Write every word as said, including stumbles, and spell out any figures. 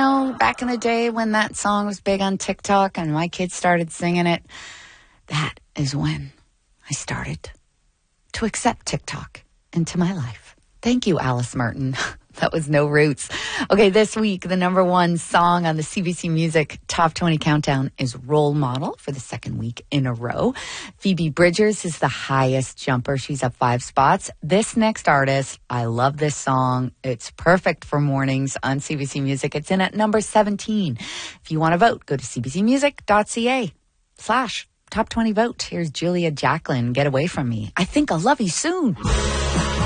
know, back in the day when that song was big on TikTok and my kids started singing it, that is when I started to accept TikTok into my life. Thank you, Alice Merton. That was No Roots. Okay, this week, the number one song on the C B C Music Top twenty Countdown is Role Model for the second week in a row. Phoebe Bridgers is the highest jumper. She's up five spots. This next artist, I love this song. It's perfect for mornings on C B C Music. It's in at number seventeen. If you want to vote, go to cbcmusic.ca slash top twenty vote. Here's Julia Jacklin, Get Away From Me. I think I'll love you soon.